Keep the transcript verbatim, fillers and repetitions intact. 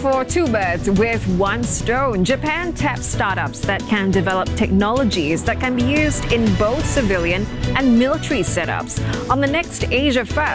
for two birds with one stone. Japan taps startups that can develop technologies that can be used in both civilian and military setups. On the next Asia First.